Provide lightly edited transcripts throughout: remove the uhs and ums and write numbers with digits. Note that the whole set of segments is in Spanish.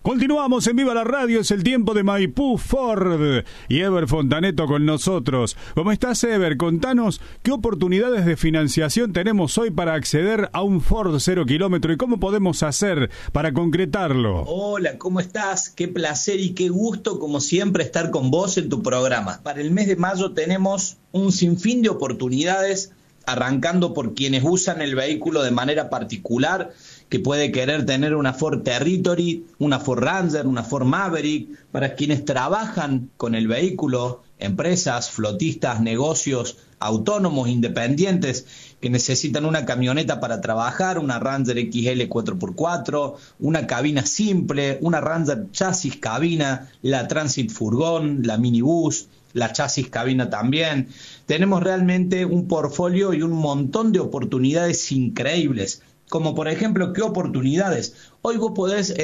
Continuamos en Viva la Radio, es el tiempo de Maipú Ford y Ever Fontaneto con nosotros. ¿Cómo estás, Ever? Contanos qué oportunidades de financiación tenemos hoy para acceder a un Ford 0 kilómetro y cómo podemos hacer para concretarlo. Hola, ¿cómo estás? Qué placer y qué gusto, como siempre, estar con vos en tu programa. Para el mes de mayo tenemos un sinfín de oportunidades, arrancando por quienes usan el vehículo de manera particular, que puede querer tener una Ford Territory, una Ford Ranger, una Ford Maverick, para quienes trabajan con el vehículo, empresas, flotistas, negocios, autónomos, independientes, que necesitan una camioneta para trabajar, una Ranger XL 4x4, una cabina simple, una Ranger chasis cabina, la Transit furgón, la minibús, la chasis cabina también. Tenemos realmente un portfolio y un montón de oportunidades increíbles. Como por ejemplo, ¿qué oportunidades? Hoy vos podés,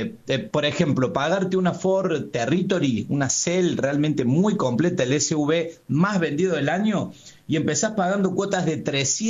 por ejemplo, pagarte una Ford Territory, una Cell realmente muy completa, el SUV más vendido del año, y empezás pagando cuotas de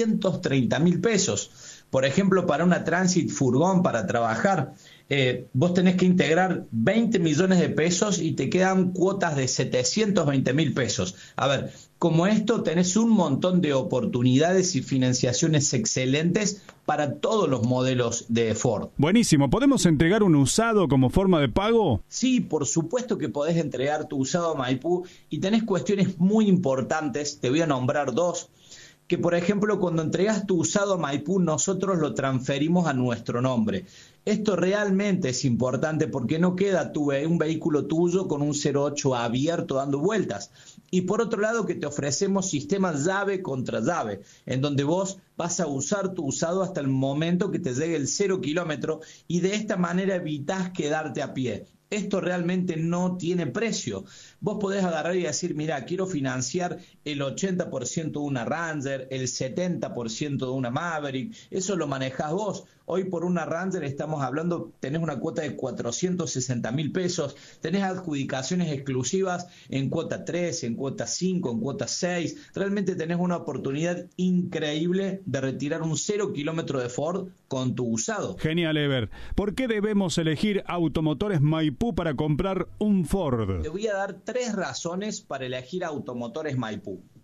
330.000 pesos. Por ejemplo, para una Transit furgón para trabajar, vos tenés que integrar 20 millones de pesos y te quedan cuotas de 720.000 pesos. A ver, como esto tenés un montón de oportunidades y financiaciones excelentes para todos los modelos de Ford. Buenísimo, ¿podemos entregar un usado como forma de pago? Sí, por supuesto que podés entregar tu usado a Maipú y tenés cuestiones muy importantes, te voy a nombrar dos. Que por ejemplo cuando entregas tu usado a Maipú nosotros lo transferimos a nuestro nombre. Esto realmente es importante porque no queda un vehículo tuyo con un 08 abierto dando vueltas. Y por otro lado que te ofrecemos sistemas llave contra llave, en donde vos vas a usar tu usado hasta el momento que te llegue el 0 kilómetro y de esta manera evitás quedarte a pie. Esto realmente no tiene precio. Vos podés agarrar y decir, mira, quiero financiar el 80% de una Ranger, el 70% de una Maverick. Eso lo manejás vos. Hoy por una Ranger estamos hablando, tenés una cuota de 460.000 pesos, tenés adjudicaciones exclusivas en cuota 3, en cuota 5, en cuota 6. Realmente tenés una oportunidad increíble de retirar un 0 kilómetro de Ford con tu usado. Genial, Ever. ¿Por qué debemos elegir Automotores Maipú para comprar un Ford? Te voy a dar 3 razones para elegir Automotores Maipú.